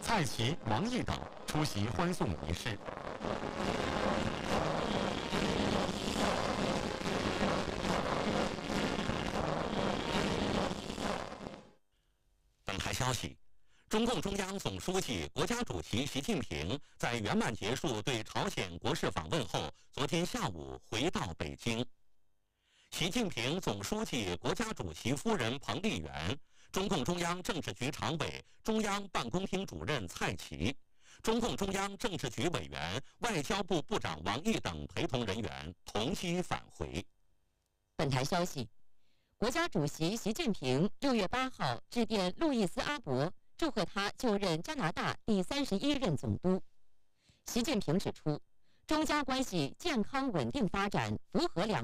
蔡奇、王毅等出席欢送仪式。 本台消息，中共中央总书记、国家主席习近平在圆满结束对朝鲜国事访问后，昨天下午回到北京。习近平总书记、国家主席夫人彭丽媛、中共中央政治局常委、中央办公厅主任蔡奇、中共中央政治局委员、外交部部长王毅等陪同人员同机返回。 本台消息，国家主席习近平6月8号致电路易斯·阿伯，祝贺他就任加拿大第31任总督。习近平指出，中加关系健康稳定发展，符合两